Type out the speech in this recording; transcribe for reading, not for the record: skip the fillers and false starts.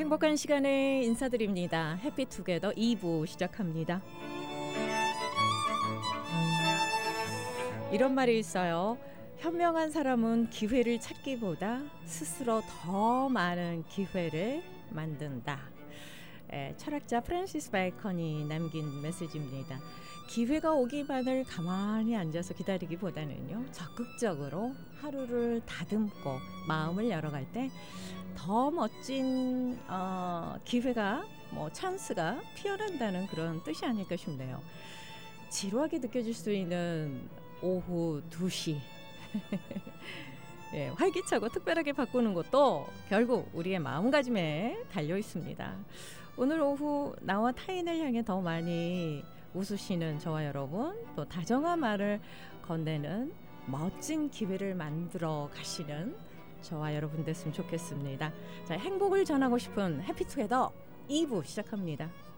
행복한 시간에 인사드립니다. 해피투게더 2부 시작합니다. 이런 말이 있어요. 현명한 사람은 기회를 찾기보다 스스로 더 많은 기회를 만든다. 철학자 프란시스 베이컨이 남긴 메시지입니다. 기회가 오기만을 가만히 앉아서 기다리기보다는요, 적극적으로 하루를 다듬고 마음을 열어갈 때 더 멋진 기회가, 찬스가 피어난다는 그런 뜻이 아닐까 싶네요. 지루하게 느껴질 수 있는 오후 2시 예, 활기차고 특별하게 바꾸는 것도 결국 우리의 마음가짐에 달려 있습니다. 오늘 오후 나와 타인을 향해 더 많이 웃으시는 저와 여러분, 또 다정한 말을 건네는 멋진 기회를 만들어 가시는 저와 여러분 됐으면 좋겠습니다. 자, 행복을 전하고 싶은 해피투게더 2부 시작합니다.